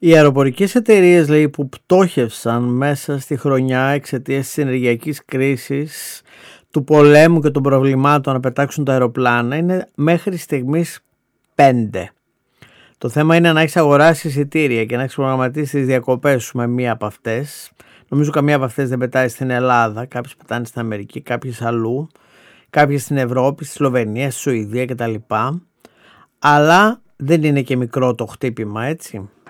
Οι αεροπορικές εταιρείες, λέει, που πτώχευσαν μέσα στη χρονιά εξαιτίας της ενεργειακής κρίσης, του πολέμου και των προβλημάτων να πετάξουν τα αεροπλάνα, είναι μέχρι στιγμής 5. Το θέμα είναι να έχεις αγοράσει εισιτήρια και να έχεις προγραμματίσει τις διακοπές σου με μία από αυτές. Νομίζω καμία από αυτές δεν πετάει στην Ελλάδα. Κάποιες πετάνε στην Αμερική, κάποιες αλλού. Κάποιες στην Ευρώπη, στη Σλοβενία, στη Σουηδία κτλ. Αλλά δεν είναι και μικρό το χτύπημα, έτσι.